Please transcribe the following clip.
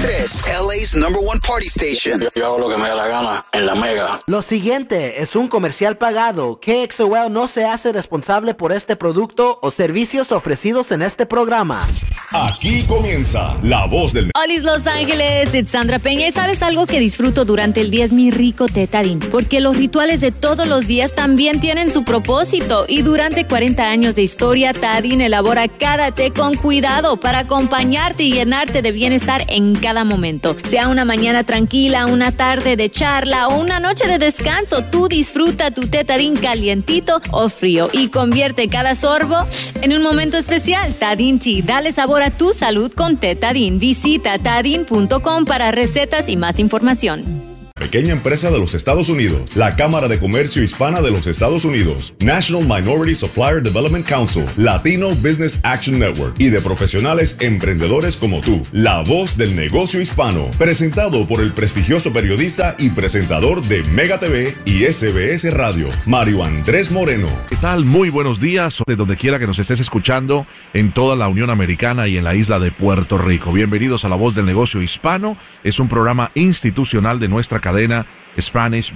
93, LA's #1 party station. Yo hago lo que me da la gana en la Mega. Lo siguiente es un comercial pagado. KXOL no se hace responsable por este producto o servicios ofrecidos en este programa. Aquí comienza La Voz del... Hola Los Ángeles, it's Sandra Peña. ¿Y sabes algo que disfruto durante el día? Es mi rico té Tajín, porque los rituales de todos los días también tienen su propósito. Y durante 40 años de historia, Tajín elabora cada té con cuidado para acompañarte y llenarte de bienestar en cada momento. Sea una mañana tranquila, una tarde de charla o una noche de descanso, tú disfruta tu té Tajín calientito o frío y convierte cada sorbo en un momento especial. Tajín Tea, dale sabor a tu salud con té Tajín. Visita tajín.com para recetas y más información. Pequeña empresa de los Estados Unidos, la Cámara de Comercio Hispana de los Estados Unidos, National Minority Supplier Development Council, Latino Business Action Network y de profesionales emprendedores como tú. La Voz del Negocio Hispano, presentado por el prestigioso periodista y presentador de Mega TV y SBS Radio, Mario Andrés Moreno. ¿Qué tal? Muy buenos días, de donde quiera que nos estés escuchando en toda la Unión Americana y en la isla de Puerto Rico. Bienvenidos a La Voz del Negocio Hispano. Es un programa institucional de nuestra cadena Spanish